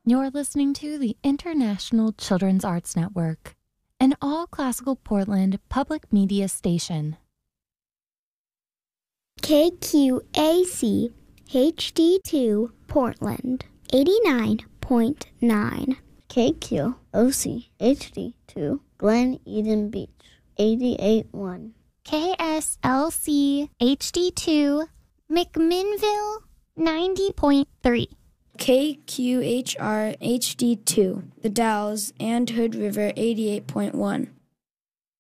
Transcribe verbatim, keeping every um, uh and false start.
You're listening to the International Children's Arts Network, an all-classical Portland public media station. K Q A C H D two Portland, eighty-nine point nine. K Q O C H D two Glen Eden Beach, eighty-eight point one. K S L C H D two McMinnville, ninety point three. K Q H R H D two The Dalles and Hood River, eighty-eight point one.